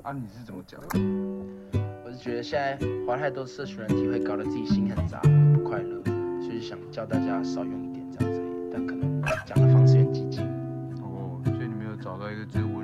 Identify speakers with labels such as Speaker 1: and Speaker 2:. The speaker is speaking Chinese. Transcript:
Speaker 1: 啊，你是怎么讲？
Speaker 2: 我是觉得现在滑太多社群软体会搞得自己心很杂，不快乐，所以想教大家少用一点这样子而已，但可能讲的方式有点激进。
Speaker 1: 哦，所以你没有找到一个最